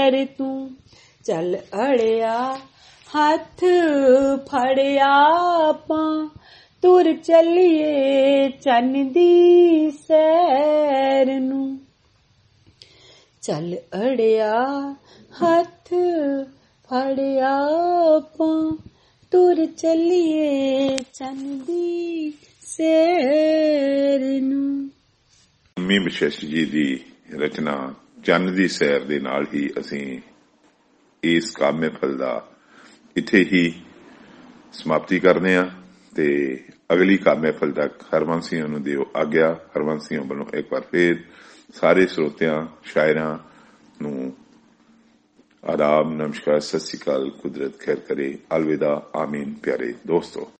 ਤੂੰ ਚੱਲ ਅੜਿਆ ਹੱਥ ਫੜਿਆ ਆਪਾਂ ਤੁਰ ਚੱਲੀਏ ਚੰਨ ਦੀ ਸੈਰ ਨੂੰ। ਚੱਲ ਅੜਿਆ ਹੱਥ ਫੜਿਆ ਆਪਾਂ ਤੁਰ ਚੱਲੀਏ ਚੰਨ ਦੀ ਸੈਰ ਨੂੰ। ਮੰਮੀ ਬਖਸ਼ਿਸ਼ ਜੀ ਦੀ ਰਚਨਾ ਚੰਨ ਦੀ ਸੈਰ ਦੇ ਨਾਲ ਹੀ ਅਸੀਂ ਇਸ ਕਾਮੇ ਫਲ ਦਾ ਇੱਥੇ ਹੀ ਸਮਾਪਤੀ ਕਰਦੇ ਹਾਂ ਤੇ ਅਗਲੀ ਕਾਮੇ ਫਲ ਤੱਕ ਹਰਵੰਸ ਸਿੰਘਾਂ ਨੂੰ ਦਿਓ ਆਗਿਆ। ਹਰਵੰਸ ਸਿੰਘਾਂ ਵੱਲੋਂ ਇੱਕ ਵਾਰ ਫੇਰ ਸਾਰੇ ਸਰੋਤਿਆਂ ਸ਼ਾਇਰਾਂ ਨੂੰ ਆਦਾਬ, ਨਮਸਕਾਰ, ਸਤਿ ਸ੍ਰੀ ਅਕਾਲ। ਕੁਦਰਤ ਖੈਰ ਕਰੇ। ਅਲਵਿਦਾ, ਆਮੀਨ। ਪਿਆਰੇ ਦੋਸਤੋ।